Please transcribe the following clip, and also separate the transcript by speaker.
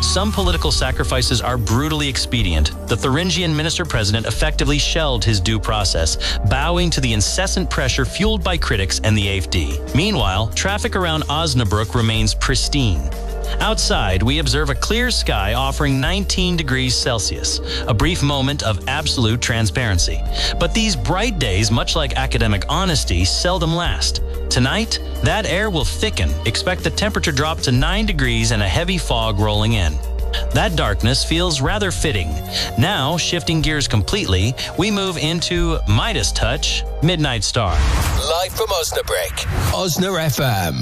Speaker 1: some political sacrifices are brutally expedient. The Thuringian minister-president effectively shelved his due process, bowing to the incessant pressure fueled by critics and the AfD. Meanwhile, traffic around Osnabrück remains pristine. Outside, we observe a clear sky offering 19 degrees Celsius, a brief moment of absolute transparency. But these bright days, much like academic honesty, seldom last. Tonight, that air will thicken. Expect the temperature drop to 9 degrees and a heavy fog rolling in. That darkness feels rather fitting. Now, shifting gears completely, we move into Midas Touch, Midnight Star.
Speaker 2: Live from Osnabrück, Osna FM.